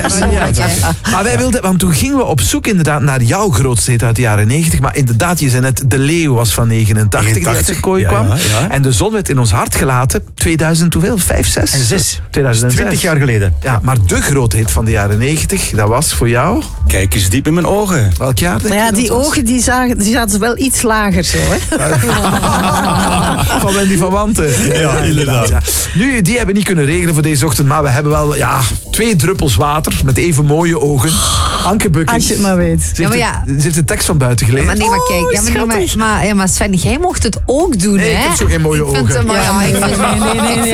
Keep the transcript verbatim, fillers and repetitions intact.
Ja. Maar wij wilden, want toen gingen we op zoek inderdaad naar jouw grootste hit uit de jaren negentig. Maar inderdaad, je zei net, De Leeuw was van negenentachtig die uit zijn kooi ja, kwam. ja, ja. En De Zon werd in ons hart gelaten. tweeduizend, hoeveel? Vijf, zes? En zes. tweeduizend zes. Twintig jaar geleden. Ja, maar de grote hit van de jaren negentig, dat was voor jou? Kijk eens diep in mijn ogen. Welk jaar denk Maar je ja, dat die was? ogen die zagen, die zaten wel iets lager zo, hè? Van Wendy van Wanten. Ja, inderdaad. Ja. Nu, die hebben niet kunnen regelen voor deze ochtend, maar we hebben wel ja, twee druppels water met even mooie ogen. Anke Bukken. Als je het maar weet. Ze Ja, maar heeft, ja. de, ze heeft de tekst van buiten gelezen. Maar nee, maar kijk. Ja, maar, nee, maar, maar, ja, maar Sven, jij mocht het ook doen, Nee, hè? ik heb zo geen mooie Ik vind ogen. het, maar, ja, ik vind, Nee, nee, nee, nee.